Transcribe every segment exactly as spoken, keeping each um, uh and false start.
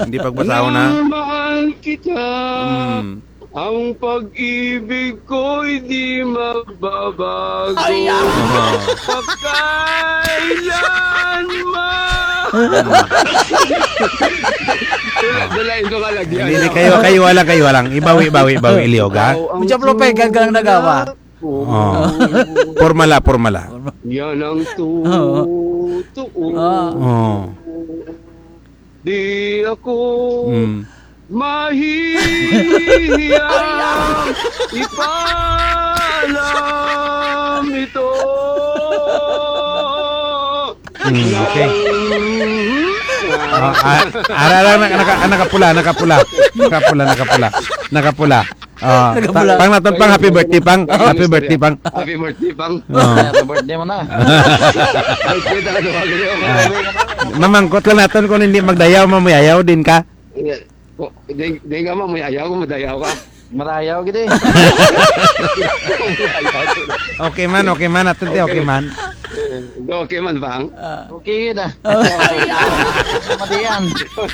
Hindi pagbasa na. Mahal kita. Mm. Ang pag-ibig ko'y di magbabago. Pagkailanman. Dalain ko kalagyan. Hindi kayo, kayo wala, kayo walang. Ibawi, ibawi, ibawi, Ilioga. Medyo propegan ka lang nagawa. Oh. Formala, formala. Yan ang totoo. Oh. Di ako Mm. mahihiya ipaalam ito. Mm, okay. Oh, ah, ara, ara, naka, nakapula, nakapula. Nakapula, nakapula. Nakapula. Oh, Nakapula. pang naton pang happy birthday pang. Happy birthday pang. Happy birthday, pang. Oh. Happy birthday mo na. Ay, kita ka naman. Mamangkot lang naton kung hindi magdayaw, mamayayaw din ka. Hindi nga ma, may ayaw ko, madayaw ka. Marayaw gini. Okay man, okay man. Naton di, okay man. Okay man, bang? Okay na. Madiyan.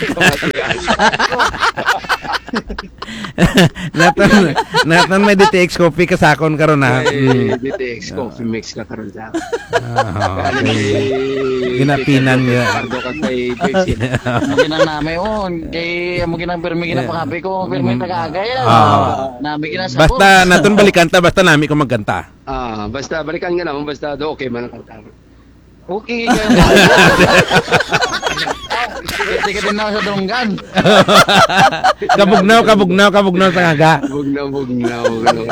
Naton, naton may D T X coffee kasakon karon na. Eh, D T X coffee mix ka karon sa. Ah, okay. Ginapinan niya. Pardo ka kay Bexin. Maginan namin oh, kay mo ginang permi gina panghabi ko, permi tagaagay. Ah. Nami gina sa. Basta naton balikan ta, basta nami ko magkanta. Ah, basta balikan nga naman, basta do okay man ang kanta. Okay ka. Hindi ka din na sa dunggan. Kabugnaw, kabugnaw, kabugnaw sa ngaga. Bugnaw, bugnaw.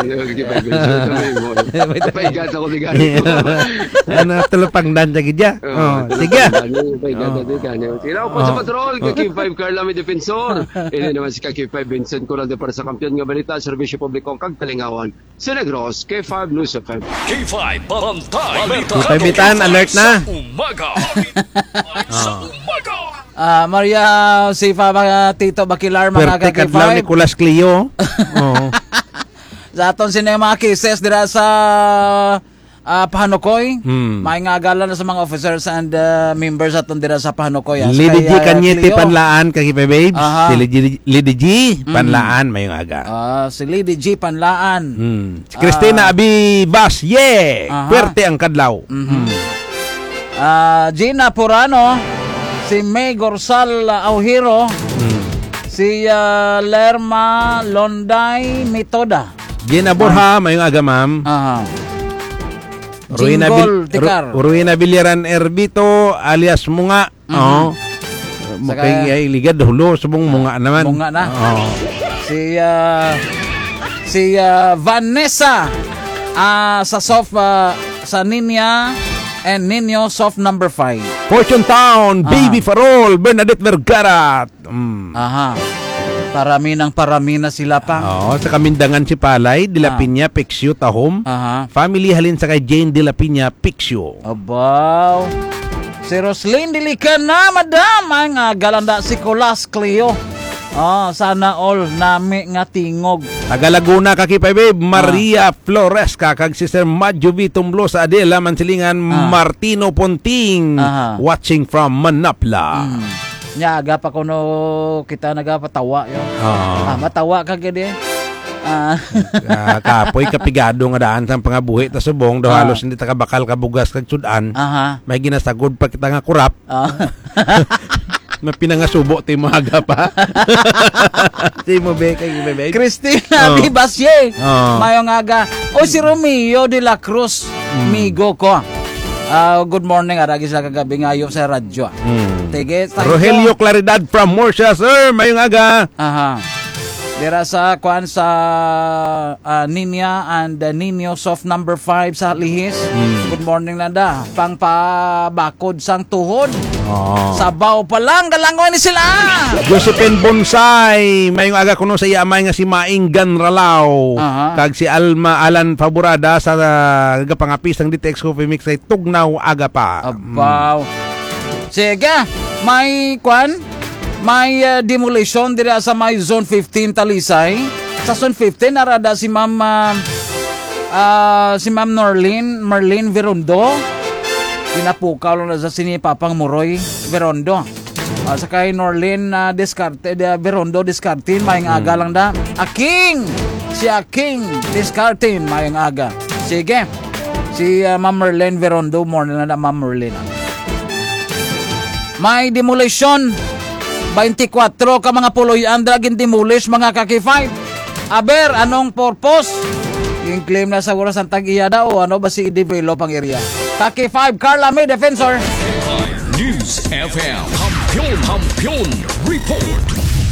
Paigat ako ni Gani. Ano, tulupang dan sa gidya. Oh, sige. Paigat ako ni Gani. Sila ko po sa patrol, Kaki five Carlami Defensor. Ini naman si Kaki five Vincent Coral de para sa kampiyon nga balita, Serbisyo Publiko kag Talingawan. Si Negros, K five News F M. K five Barangay Balita. K five Bitan, alert na. Umaga. Sa umaga. Ah, Maria Sifa mga Tito Bakilar mga Pwerte K kadlaw five. Nicolas Clio. Oh. Sa aton sino yung mga cases dira sa uh, Pahanukoy. Hmm. May nga galan na sa mga officers and uh, members aton dira sa Pahanukoy. As Lady G kay, uh, Kanyete Cleo. Panlaan kay babes. Aha. Si Lady, Lady G Panlaan mayong aga. Ah, si Lady G Panlaan. Hmm. Si Christina Abi Bas, yeah. Aha. Pwerte ang kadlaw. Mhm. Ah, Gina Purano, si May Gorsal Auhiro, Hmm. si uh, Lerma Londay Metoda. Gina Borja mayong aga ma'am. Aha. Ruina Jingle Bil- Tikar. Ru- Ruina Biliran Erbito alias Munga. Oo. Saka- Makay ay ligad hulo subong Munga naman. Munga na. Oo. Si uh, si uh, Vanessa ah sa soft uh, sa Ninya and Nino soft number five. Fortune Town, Ah. Baby Farol, Bernadette Vergara. Mm. Aha. Parami ng parami na sila pa. Oo, sa Kamindangan si Palay, De La Ah. Piña, Pixio, Tahom. Aha. Family halin sa kay Jane De La Piña, Pixio. Abaw. Si Roslyn Dilican na, madam. Ay nga, galanda si Colas Cleo. Ah, sana all nami nga tingog. Taga Laguna kakipay babe, Maria Flores kag si Sir Madjovi Tumblo sa Adela Mansilingan, Ah. Martino Ponting Aha. watching from Manapla. Hmm. Nyaga pa kuno kita nagapatawa yo. Ah. Ah, matawa ka gid eh. Ah. Ah, kapoy kapigado nga daan sa pangabuhi ta subong daw Ah. halos hindi ta kabakal kabugas kag sudan. Aha. May ginasagod pa kita nga kurap. Ah. May pinangasubo ti maga pa. Ti mo be kay bebe. Christina Oh. Vivasye. Oh. Mayong aga. O si Romeo de la Cruz, migo ko. Ah, good morning aragi sa kagabi ngayo sa radyo. Hmm. Tige, thank you. Rogelio Claridad from Murcia, sir. Mayong aga. Aha. Dira sa kuan sa ah, Ninya and uh, Nino soft number five sa Lihis. Good morning nanda. Pang pabakod sang tuhod. Oh. Sabaw pa lang galangoy ni sila. Josephine Bonsai, mayong aga kuno sa iyamay nga si Mainggan Ralao. Aha. Kag si Alma Alan Favorada sa uh, gapangapis ng D T X Coffee Mix ay tugnaw aga pa. Abaw. Sige, may kuan may uh, demolition dira sa may zone fifteen Talisay. Sa zone fifteen narada si Ma'am uh, uh, si Ma'am Norlin Merlin Verondo. Pinapukaw lang na sa sini Papang Muroy Verondo. Uh, sa kay Norlin uh, Descarte, uh, Berondo Descartin, mayang aga lang da. Aking! Si Aking Descartin, mayang aga. Sige. Si uh, Ma'am Merlin Berondo, more na na Ma'am Merlin. May demolition. twenty-four ka mga puloy andra gin demolish mga kaki five. Aber, anong purpose? Yung claim na sa oras ang tag-iya daw, ano ba si i-develop ang area? Kaki five, Carla May Defensor. News F M. Kampiyon, kampiyon, report.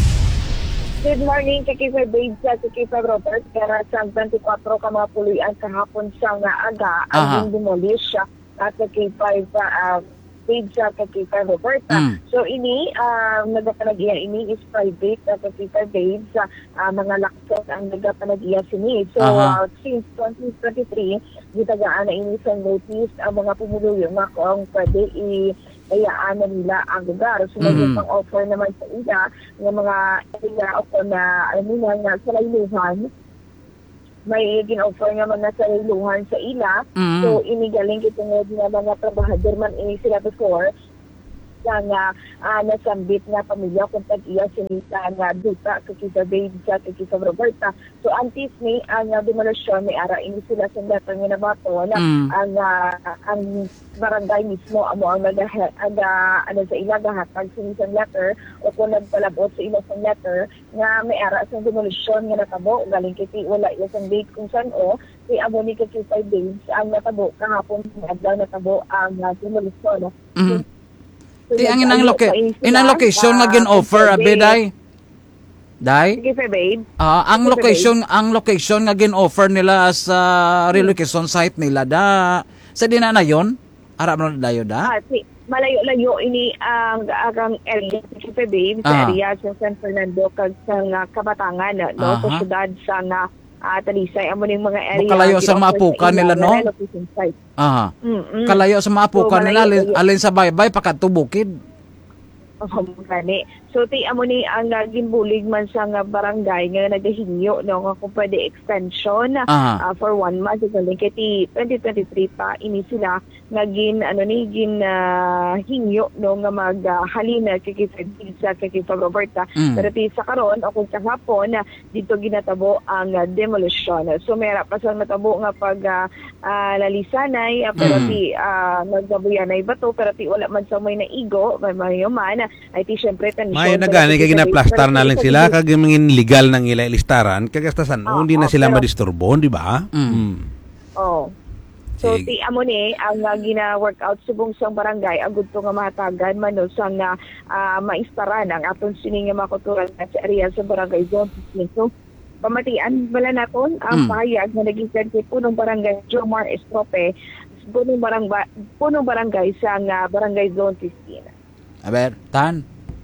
Good morning, Kakifa Babes at Kakifa Robert. Kaya sa twenty-four ka mga puluyan kahapon sa nga aga, ang demolish at Kakifa uh, Babes at Kakifa Robert. Mm. So ini, uh, nagapanagiya ini is private at Kakifa Babes, uh, mga lakson ang nagapanagiya sini. So uh, since twenty twenty-three, gitagaan na ini sa notice ang mga pumuluyo nga kung pwede i- kayaan na nila ang lugar. So, mm-hmm. pang offer naman sa ila ng mga area o na, ano nila, nga sa layluhan. May gin-offer nga mga sa layluhan sa ila. Mm-hmm. So, inigaling kitungod nga mga trabahador man ini sila before nga uh, nasambit nga pamilya kung tag-iya sinita nga duta kakita Babes sa kakita Roberta. So antis ni ang uh, demolisyon ni ara ini sila sa letter nga nabato na mm. ang uh, ang barangay mismo amo ang nag ang uh, ano sa ila gahatag sinisang letter o kung nagpalabot sa ila sa letter nga may ara sa demolisyon nga natabo galing kiti wala isang date kung saan o si amo ni kakita Babes ang natabo kahapon nga natabo ang uh, demolisyon. Mm. So, Di ang inang loca- inang location nga gin-offer abi day. Day? Sige, babe. Ah, ang location ang location nga gin-offer nila as uh, relocation site nila da. Sa dina na yon? Ara mo na dayo da? Ah, si malayo-layo ini ang ang area sa babe sa area sa San Fernando kag sa uh, Kabatangan no sa syudad sa nga uh, Talisay amo ning mga area. Kalayo sa maapukan nila no? Aha. Mm-mm. Kalayo sa maapukan so, nila alin, alin sa baybay pakadto bukid. Oh, gani. So ti amo ni ang uh, gimbulig man sa nga barangay nga nagahinyo no nga kung pwede extension uh, for one month so kiti twenty twenty-three pa ini sila nga gin ano ni gin uh, hinyo no nga maghalina uh, kikisa kikisa Roberta mm. pero ti sa karon o kung kahapon uh, dito ginatabo ang uh, demolition. So mera pa sa natabo nga pag uh, uh, lalisanay uh, pero mm. ti uh, naggabuyanay bato pero ti wala man sa may naigo may mayuman ay ti syempre tan may nagani kay ginaplastar na lang sila kag mangin legal nang ila ilistaran kag kastasan oh, hindi na sila pero, madisturbo di ba? Mm. mm. Oh. So Sig. ti amo ni ang uh, gina-workout subong sang barangay agud to nga mahatagan man no sang uh, uh, maistaran ang aton sini nga makuturan sa area sa barangay zone fifteen. So pamatian bala naton ang mm. pahayag nga naging sentence punong barangay Jomar Estrope punong barangay punong barangay sa uh, barangay zone fifteen. Aber, tan.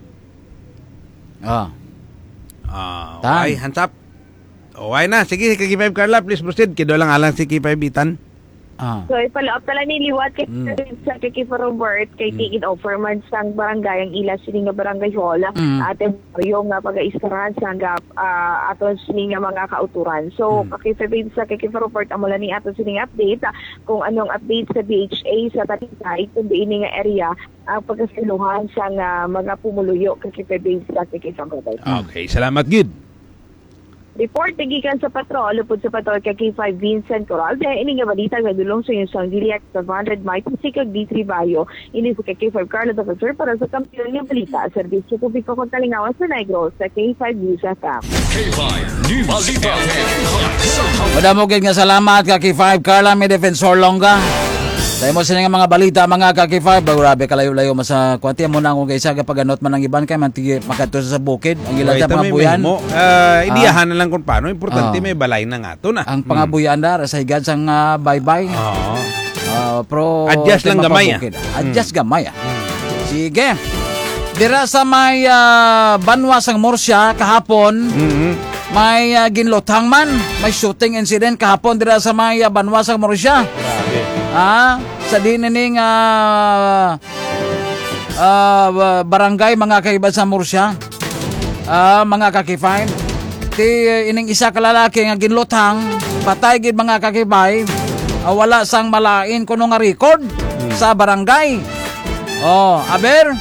Ah. Ah, uh, okay, hands up. Okay na, sige, si Kiki five Carla, please proceed. Kido lang alang si Kiki five Itan. Ah. So, ipalaop tala ni liwat kay mm. sa Kiki Robert kay mm. tigid offer man sang barangay ang ila sini nga barangay hall mm. ate yung nga pag-aistaran sa nga uh, aton sini nga mga kauturan. So, mm. Kiki sa Kiki Robert amula ni aton sini update uh, kung anong update sa D H A sa Talisay kung diini nga area ang uh, pagkasiluhan sa nga mga pumuluyo Kiki sa Kiki Robert. Okay, salamat gid. Report nagikan sa patrol upod sa patrol kay K five Vincent Coral dahil ini nga balita nga dulong sa yung sang Diliac sa one hundred Mike Sikag D three Bayo ini sa K five Carla Doctor para sa kampiyon nga balita serbisyo publiko kong talingawan sa Negros sa K five News F M. K five News Balita. Madamo gid nga salamat ka K five Carla may Defensor Longga. Sa imo sini nga mga balita mga ka K five grabe kalayo-layo mas sa kwatiya mo na kung kaysa gapaganot man ang iban kay man makadto sa bukid ang ilan sa mga buyan. Uh, idiyahan na lang kung paano importante uh, may balay na nga to na. Ang pangabuyan da sa higad sang uh, bye-bye. Oo. Uh, pro adjust lang gamay. Adjust mm. gamay. Mm. Sige. Dira sa may uh, banwa sang Murcia kahapon. Mm-hmm. May uh, ginlotang man, may shooting incident kahapon dira sa may uh, banwa sang Murcia. Grabe. Ah, sa dinining uh, uh, barangay mga kaibad sa Murcia. Ah, uh, mga kakifay. Ti uh, ining isa ka lalaki nga ginlotang, patay gid mga kakibay. Uh, wala sang malain kuno nga record hmm. sa barangay. Oh, aber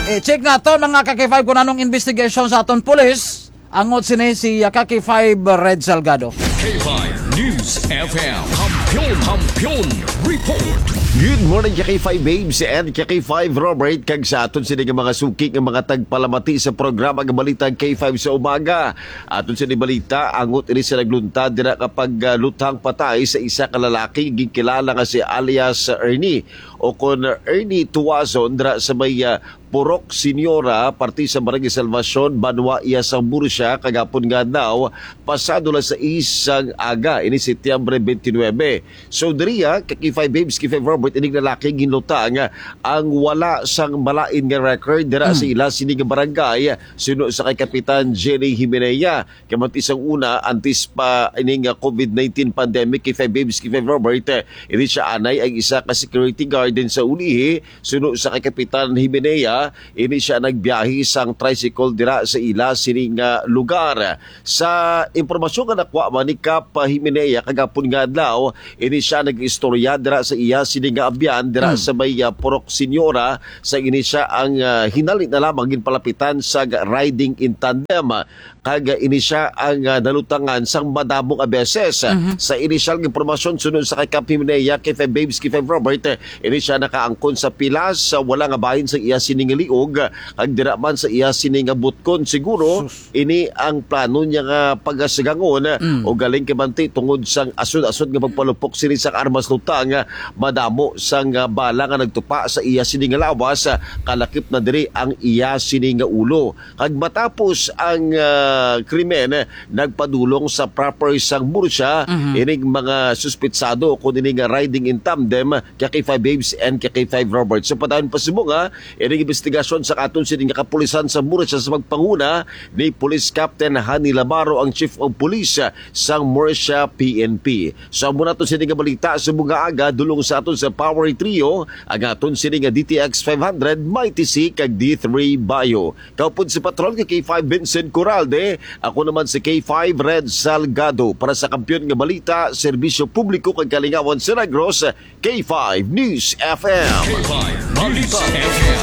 I-check nato mga K K five kung anong investigation sa aton police. Angot sini si K K five Red Salgado. K five News F M. Kampiyon, kampiyon, report. Good morning, K K five Babes and K K five Robert. Kag sa aton sini nga mga suki nga mga tagpalamati sa programa nga Balita K five sa umaga. Aton sini balita, angot ini sa nagluntad dira kapag uh, lutang patay sa isa ka lalaki gikilala nga si alias Ernie o kon Ernie Tuazon dira sa may uh, Purok Senyora, parti sa Barangay Salvacion, Banwa, Iyasang Bursa, kagapon nga daw, pasado lang sa isang aga, ini Setyembre twenty-nine. So, diriya, K K five Babes, K K five Robert, inig lalaki, ginlutang ang wala sang malain nga record, dira hmm. sa ila, sining barangay, sino sa kay Kapitan Jenny Jimenea, kamant isang una, antis pa ining COVID nineteen pandemic, K K five Babes, K K five Robert, ini siya anay, ang isa ka security guard din sa ulihi, sino sa kay Kapitan Jimenea, ini siya nagbiyahe sang tricycle dira sa ila sining uh, lugar. Sa impormasyon nga nakuha man ni Kap Jimenea kagapon nga adlaw, ini siya nag-istorya dira sa iya sining abyan dira hmm. sa may uh, Purok Senyora, sa ini siya ang uh, hinalit na lamang ginpalapitan sa riding in tandem. Kag ini siya ang uh, nalutangan sang madamong a beses. Mm-hmm. Sa initial impormasyon sunod sa kay Kap Jimenea, K five Babes, K five Robert, ini siya nakaangkon sa pilas sa wala nga bahin sa iya sining liog, kag dira man sa iya sining butkon siguro. Sus. Ini ang plano niya nga pagasigangon mm. o galing kibanti tungod sang asod-asod nga pagpalupok sini sa armas lutang madamo sang bala nga nagtupa sa iya sining lawas, kalakip na diri ang iya sining ulo. Kag matapos ang uh, krimen, nagpadulong sa proper sang Bursa mm-hmm. ining mga suspitsado kung ining riding in tandem K K five Babes and K K five Robert. So padayon pa simo nga ining investigasyon sa aton sining kapulisan sa Murcia sa magpanguna ni Police Captain Hani Labaro, ang Chief of Police sa Murcia P N P. So muna aton sining balita sa bunga aga dulong sa aton sa Power Trio, ang aton sining D T X five hundred, Mighty C kag D three Bayo. Kaupod si Patrol K K five Vincent Corralde, ako naman si K five Red Salgado para sa kampiyon nga balita, serbisyo publiko kag kalingawan sa Negros, K five News F M. K five Balita F M.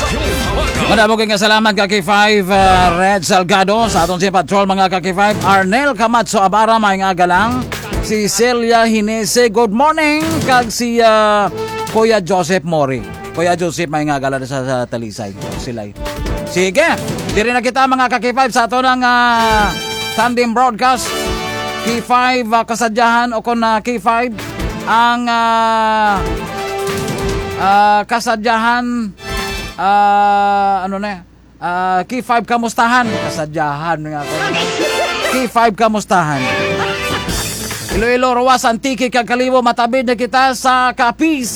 Madamo kay nga salamat ka K five uh, Red Salgado sa aton si Patrol mga K K five. Arnel Camatso Abara, may nga galang. Si Celia Hinese, good morning. Kag si uh, Kuya Joseph Mori. Kuya Joseph, may nga galang sa, sa Talisay. Silay. Sige, diri na kita mga K K five sa aton ang uh, tandem broadcast. K five uh, kasadyahan o kon uh, K five ang uh, uh, kasadyahan uh, ano na uh, K five kamustahan kasadyahan nga ako K five kamustahan Iloilo, Roas, Antique, Kagkalibo, matabid na kita sa Capiz.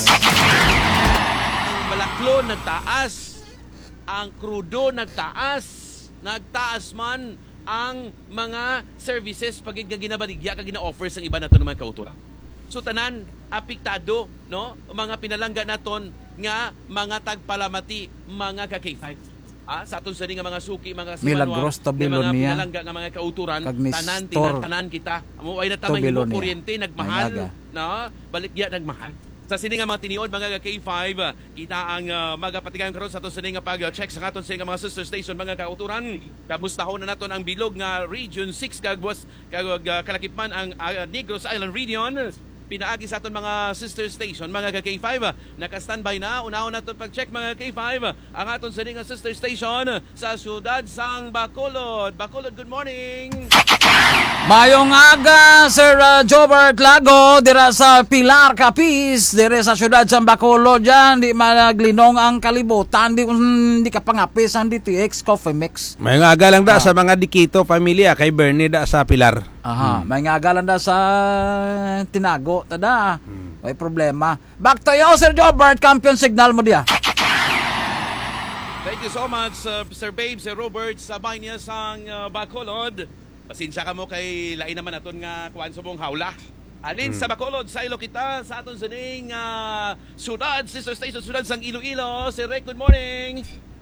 Ang balaklo nagtaas, ang krudo nagtaas, nagtaas man ang mga services pag ginabaligya kag gina-offer sa iba nato naman kauturan. So tanan apektado no mga pinalangga naton nga mga tagpalamati mga ka K five. Ah, sa aton sa nga mga suki, mga simanwa, mga pinalangga nga mga kauturan, tanan tinan tanan kita. Amo ay natamay mo kuryente nagmahal, no? Baligya nagmahal. Sa sini nga mga tiniod mga K five, kita ang uh, magapatigan karon sa aton sa nga pag-check sa aton sa mga sister station mga kauturan. Kamustahon na naton ang bilog nga Region six kag buwas kag uh, kalakipman ang uh, Negros Island Region. Pinaagi sa aton mga sister station mga K five, naka-standby na unahon naton pag-check mga K five ang aton sa nga sister station sa siyudad sang Bacolod. Bacolod, good morning. Mayong aga Sir uh, Jobert Lago dira sa Pilar Capiz, dira sa siyudad sang Bacolod diyan, di managlinong ang kalibutan, di di ka pangapis ang D T X Coffee Mix. Mayong aga lang da ah. sa mga Dikito pamilya kay Bernie da sa Pilar. Aha, hmm. may nga lang da sa Tinago, tada. Hmm. May problema. Back to you, Sir Jobert, champion signal mo diya. Thank you so much, uh, Sir Babe, Sir Robert, sa bahay sang uh, Bacolod. Pasensya ka mo kay lain naman aton nga kuan subong hawla. Alin hmm. sa Bacolod, sa ilo kita, sa aton sining uh, sudad, sister station, sudad sang Iloilo. Sir Rick, good morning.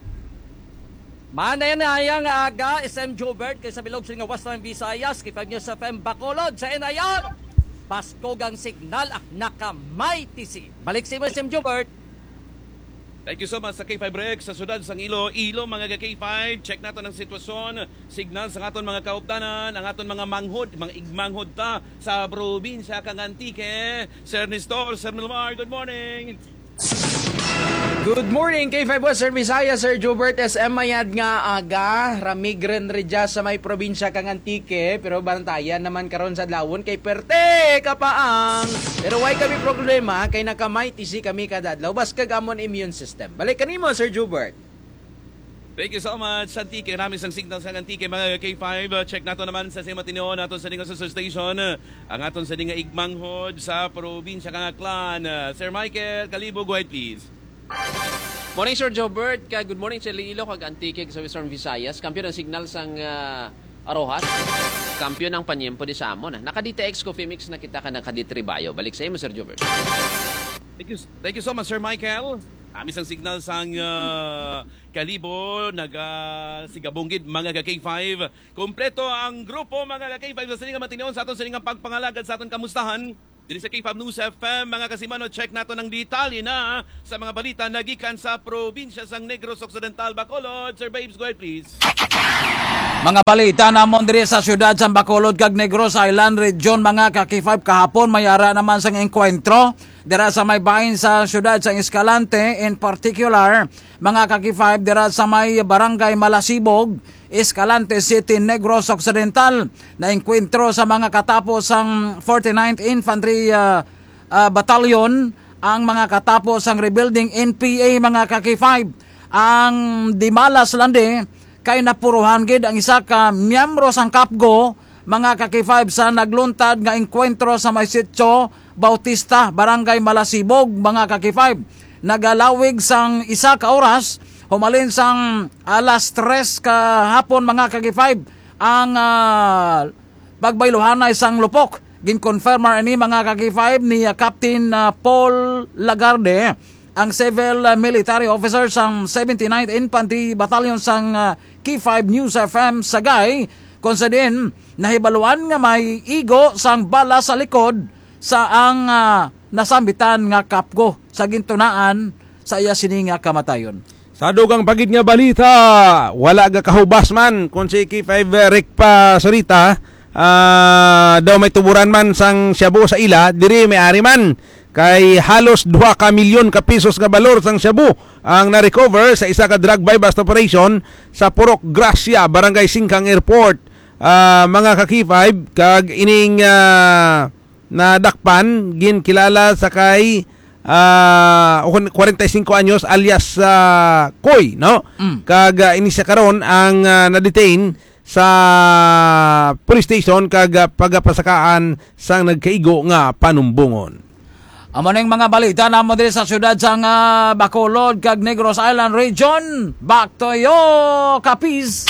Manay na ayang aga, S M Jobert, kay sa bilog sa nga Western Visayas, kay News sa F M Bacolod, sa Inayan, Pasko gang signal, ah, nakamay tisi. Balik si S M Jobert. Thank you so much sa K five Rex sa sudad sang Ilo. Ilo mga K five, check nato ng sitwasyon, signal sa aton mga kauptanan, ang aton mga manghod, mga igmanghod ta sa probinsya kang Antique. Sir Nestor, Sir Milmar, good morning. Good morning, K five Western Visayas, Sir Jobert. S M mayad nga aga, ramigren redya sa may probinsya kang Antique, pero bantayan naman karon sa lawon kay perte kapaang. Pero why kami problema kay nakamay tisi kami kadadlaw bas kagamon immune system. Balik kanimo, Sir Jobert. Thank you so much, Antique. Maraming sang signal sa Antique, mga K five. Check nato naman sa Simatino, nato sa Dinga sa Station. Ang aton sa Dinga Igmanghod sa probinsya kang Aklan. Sir Michael Kalibo, go ahead please. Morning, Sir Jobert. Ka good morning sa Iloilo, kag Antique sa Western Visayas. Kampiyon ng signal sang uh, Arohas. Kampiyon ng Panyempo di Samon. Naka-D T X Coffee Mix na kita ka naka-D three Bio. Balik sa iyo, Sir Jobert. Thank you, thank you so much, Sir Michael. Amis ang signal sang uh, Kalibo, nag-sigabunggid uh, mga K five. Kompleto ang grupo mga K five sa siningang matinion sa aton siningang pagpangalagad sa aton kamustahan. Dili sa K five News F M, mga kasimano, check nato ng detalye na sa mga balita nagikan sa probinsya sang Negros Occidental, Bacolod. Sir Babes, go ahead please. Mga balita namon diri sa syudad sa Bacolod kag Negros Island Region, mga ka K five kahapon mayara naman sang enkwentro dira sa may bahin sa syudad sa Escalante, in particular mga ka K five dira sa may barangay Malasibog, Escalante City, Negros Occidental, na enkwentro sa mga katapos ang forty-ninth Infantry uh, uh, Battalion, ang mga katapos ang rebuilding N P A, mga ka K five. Ang Dimalas Lande kay napuruhan gid ang isa ka miyembro sang Kapgo, mga ka K five, sa nagluntad nga enkwentro sa may sitio Bautista, barangay Malasibog, mga ka K five. Nagalawig sang isa ka oras, humalin sang alas tres ka hapon, mga ka K five, ang uh, pagbayluhanay sang lupok. Ginconfirma ini, mga ka K five, ni uh, Captain uh, Paul Lagarde, ang civil uh, military officer sang seventy-ninth Infantry Battalion sang uh, K five News F M Sagay, kung sa din nahibaluan nga may igo sang bala sa likod sa ang uh, nasambitan nga Kapgo sa gintunaan sa iya sini nga kamatayon. Sa dugang pagid nga balita, wala ga kahubas man kung si K five Rick pa Sarita, uh, daw may tuburan man sang Shabu sa ila, diri may ari man kay halos duha ka milyon ka pesos nga balor sang Shabu ang na-recover sa isa ka drug buy bust operation sa Purok Gracia, Barangay Singkang Airport. Uh, mga ka K five, kag ining uh, nadakpan ginkilala sa kay uh, forty-five anyos alias uh, Koy, no? Mm. Kag uh, ini siya karon ang uh, na-detain sa police station kag uh, pagapasakaan sang nagkaigo nga panumbungon. Amo ning mga balita namo diri sa syudad sang uh, Bacolod kag Negros Island Region. Back to you, Capiz.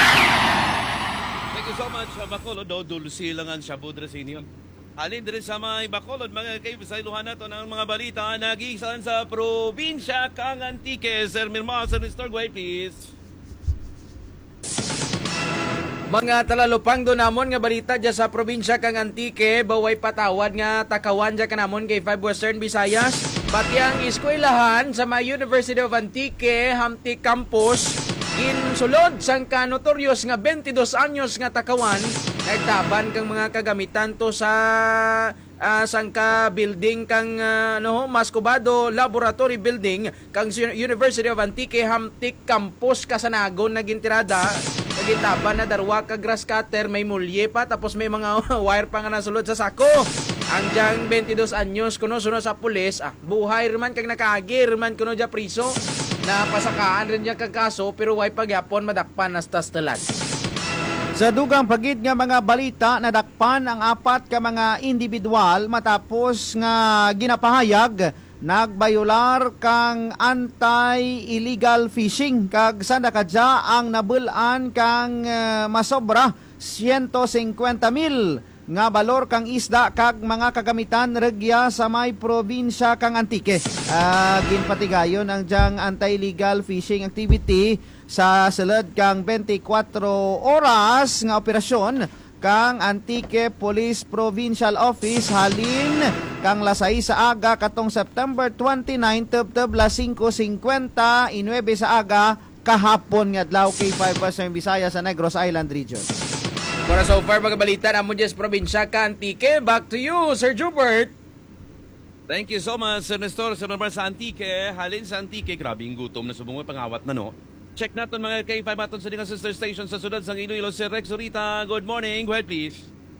Thank you so much, Bacolod. Do dulsi lang ang Shabu diri sa inyo. Alin diri sa may Bacolod, mga kay bisayluhan nato ng mga balita nagisan sa probinsya kang Antique. Sir Mirma, Sir Nestor, go ahead please. Mga talalupang do namon nga balita dya sa probinsya kang Antique, baway patawad nga takawan dya kanamon kay five Western Visayas. Pati ang eskwelahan sa may University of Antique, Hamti Campus, ginsulod sang kanotoryos nga twenty-two anyos nga takawan, nagtaban kang mga kagamitan to sa uh, sangka building kang uh, no, Mascobado Laboratory Building kang University of Antique, Hamti Campus kasanagon na gintirada. Nagitaban na darwa ka grass cutter, may mulye pa, tapos may mga wire pa nga nasulod sa sako. Ang diyang twenty-two anyos kuno suno sa pulis, ah, buhay man kag nakaagir man kuno dya priso. Napasakaan rin niya kagkaso pero way pagyapon madakpan nas tastalan. Sa dugang pagid nga mga balita, nadakpan ang apat ka mga individual matapos nga ginapahayag nagbayular kang anti-illegal fishing kag sanda kadya ang nabulan kang uh, masobra one hundred fifty mil nga balor kang isda kag mga kagamitan regya sa may probinsya kang Antique. Uh, ginpatigayon ang diyang anti-illegal fishing activity sa sulod kang twenty-four oras nga operasyon kang Antique Police Provincial Office halin kang lasay sa aga katong September twenty-nine tubtob las five fifty inuebe sa aga kahapon nga adlaw K five Western Visayas sa Negros Island Region. Para so far mga balita na mo dyan sa probinsya ka Antique. Back to you, Sir Jubert. Thank you so much, Sir Nestor. Sir Nomar sa Antique. Halin sa Antique, grabing gutom na subungoy pangawat na no. Check natin mga K five aton sa dinga sister station sa sunod sa Iloilo. Sir Rex Orita, good morning. Go ahead please.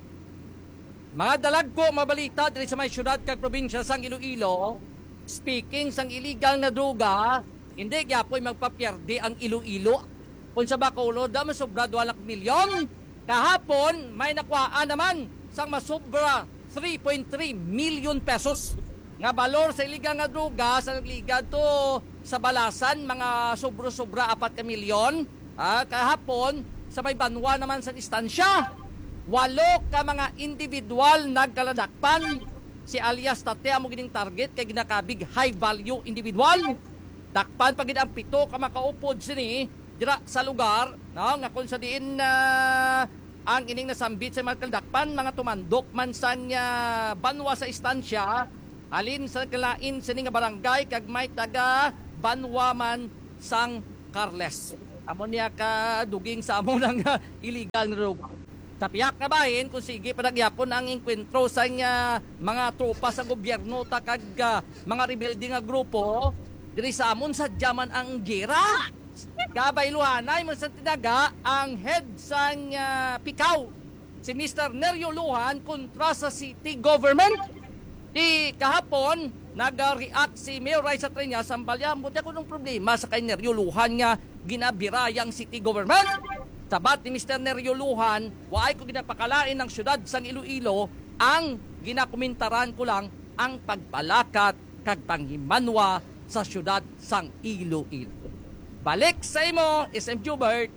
Mga dalag ko, mabalita dito sa may syudad kag probinsya sang Iloilo. Speaking sang illegal na droga, hindi gyapoy magpapyerde ang Iloilo. Kung sa Bacolod, da masobra dalawang milyon. Kahapon, may nakuhaan naman sang masobra three point three million pesos. Nga balor sa illegal nga droga sa nagliga to sa balasan, mga sobro-sobra apat ka milyon. Ah, kahapon, sa may banwa naman sa istansya. Walo ka mga individual nagkaladakpan. Si alias tate amo gining target kay ginakabig high value individual. Dakpan pagid ang pito ka makaupod sini dira sa lugar, no, nga kung sa diin na uh, ang ining nasambit sa mga kaldakpan, mga tumandok man sa uh, banwa sa istansya, alin sa kalain sa nga barangay kag may taga banwa man sang Carles. Amo niya ka duging sa amo ng uh, illegal na droga. Tapiyak na bahin kung sige panagyapon ang enkwentro sa uh, mga tropa sa gobyerno ta kag uh, mga rebelde nga grupo diri sa amon sadyaman ang gira. Kabayluhanay mo sa tinaga ang head sa uh, Pikaw, si Mister Nerio Luhan kontra sa city government. Di kahapon, nag-react si Mayor Raisa Triñas ang balya. Buti ako ng problema sa kay Nerio Luhan nga ginabirayang city government. Sabat ni Mister Nerio Luhan, waay ko ginapakalain ng syudad sang Iloilo, ang ginakomentaran ko lang ang pagpalakat kag panghimanwa sa syudad sang Iloilo. Balik sa imo, S M Jubert.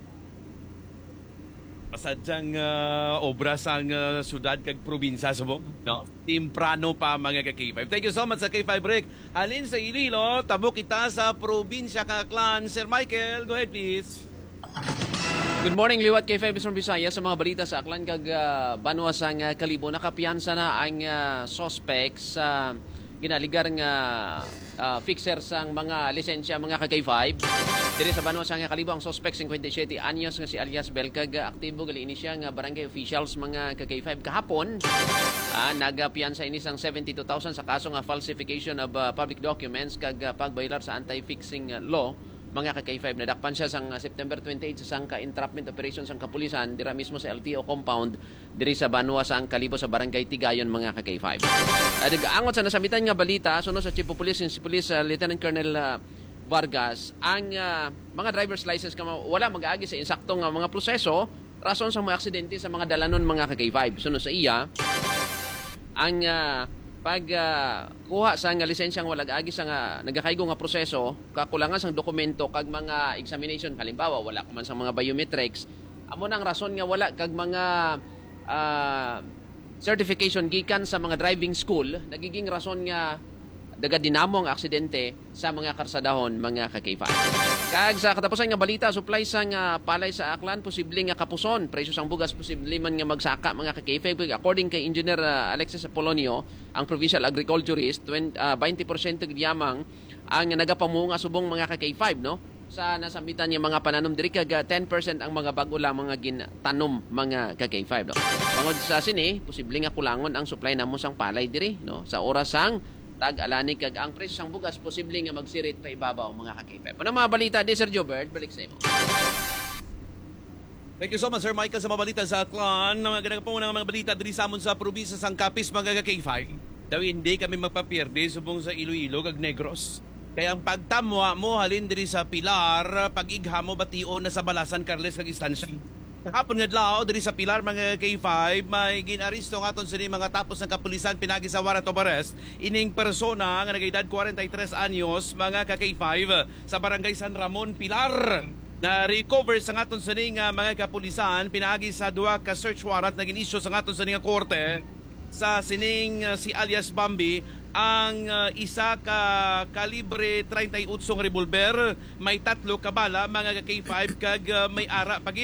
Pasadyang uh, obra sang uh, syudad kag probinsya subong, no? Timprano pa mga ka K five. Thank you so much sa K five Break. Halin sa Iloilo, tabo kita sa probinsya ka Aklan. Sir Michael, go ahead please. Good morning, Liwat K five Western Visayas. Sa mga balita sa Aklan kag uh, banwa sang uh, Kalibo, nakapiyansa na ang uh, suspects sa uh, ginaligar nga uh, fixer sang mga lisensya mga ka K five. Diri sa banwa sang Kalibo ang suspect fifty-seven anyos nga si alias Bel kag aktibo gali ini siya nga barangay officials mga ka K five kahapon. Uh, nagapiyansa ini sang seventy-two thousand sa kaso nga falsification of uh, public documents kag uh, pagbaylar sa anti-fixing uh, law mga ka K five. Nadakpan siya sang September twenty-eight sa sangka entrapment operation sang kapulisan dira mismo sa L T O compound diri sa banwa sang Kalibo sa barangay Tigayon mga ka K five. Nag-aangot sa nasambitan nga balita suno sa Chief of Police si Police uh, Lieutenant Colonel uh, Vargas ang uh, mga driver's license kama wala mag-aagi sa insaktong uh, mga proseso rason sa mga aksidente sa mga dalanon mga ka K five. Suno sa iya ang uh, pag uh, kuha sa nga lisensyang walag agi sa nga nagakaygo nga proseso, kakulangan sang dokumento kag mga examination, halimbawa wala ko man sa mga biometrics, amo nang rason nga wala kag mga uh, certification gikan sa mga driving school, nagiging rason nga daga dinamo ang aksidente sa mga karsadahon mga ka K five. Kag sa katapusan nga balita, supply sa nga palay sa Aklan posible nga kapuson, presyo sang bugas posible man nga magsaka mga ka K five. According kay Engineer uh, Alexis Apolonio, ang provincial agriculturist, twenty percent giyamang ang nagapamunga subong mga ka K five, no? Sa nasambitan niya mga pananom diri kag ten percent ang mga bago lang mga gintanom mga ka K five, no? Bangod sa sini, posible nga kulangon ang supply namo sang palay diri, no? Sa oras sang tag-alani kag ang presyo sang bugas posible nga magsirit pa ibabaw mga ka K five. Ano mga balita di Sir Jobert? Balik sa imo. Thank you so much Sir Michael sa mga balita sa Aklan. Mga ganagapong mga balita diri sa amon sa probinsya sang Capiz mga ka K five. Daw hindi kami magpapierde subong sa Iloilo kag Negros. Kaya ang pagtamwa mo halin diri sa Pilar, pag-igha mo batio na sa Balasan Carles kag istansya. Hapon nga dlaw diri sa Pilar mga K five, may ginaristo nga aton sini mga tapos ng kapulisan pinagi sa warrant of arrest ining persona nga nagedad forty-three anyos mga ka K five sa barangay San Ramon Pilar. Na recover sa aton sini nga mga kapulisan pinagi sa duha ka search warrant na ginisyo sa aton sini nga korte sa sining uh, si alias Bambi ang uh, isa ka kalibre thirty-eight revolver, may tatlo ka bala mga ka K five kag uh, may ara pagid.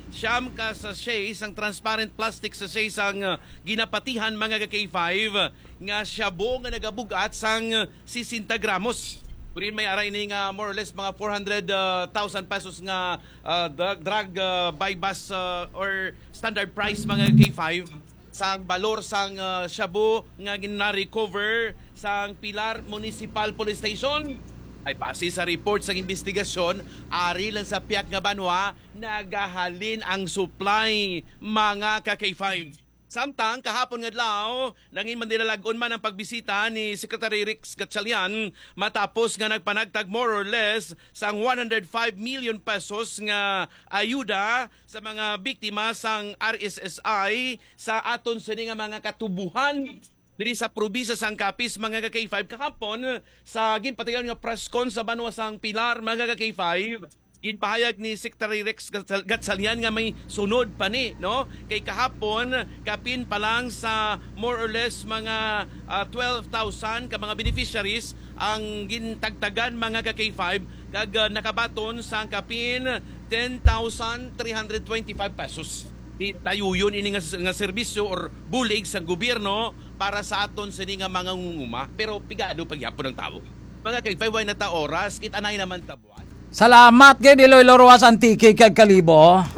siyam ka sachet sang transparent plastic sachet sang uh, ginapatihan mga ka K five nga shabu nga nagabugat sang uh, sixty gramos. Purin may aray ni nga more or less mga four hundred thousand pesos nga uh, drug, drug uh, by bus uh, or standard price mga K five sang balor sang uh, shabu nga gina-recover sang Pilar Municipal Police Station. Ay base sa report sa investigasyon, ari lang sa Piak nga Banwa nagahalin ang supply mga ka K five. Samtang kahapon nga adlaw, nangin man dinalagon man ang pagbisita ni Secretary Rex Gatchalian matapos nga nagpanagtag more or less sang one hundred five million pesos nga ayuda sa mga biktima sang R S S I sa aton sini nga mga katubuhan diri sa probinsya sang Capiz mga ka K five kahapon sa ginpatigan nga press con sa Banwa sang Pilar mga ka K five. Ginpahayag ni Secretary Rex Gatchalian nga may sunod pa ni, no? Kay kahapon, kapin pa lang sa more or less mga uh, twelve thousand ka mga beneficiaries ang gintagtagan mga ka K five kag uh, nakabaton sa kapin ten thousand three hundred twenty-five pesos. Di tayo yun ini nga, nga serbisyo or bulig sa gobyerno para sa aton sa nga mga ngunguma. Pero pigado pagyapon ng tao. Mga K five ay nata oras, itanay naman tabuan. Salamat kay Iloilo Rojas Antique kag Kalibo.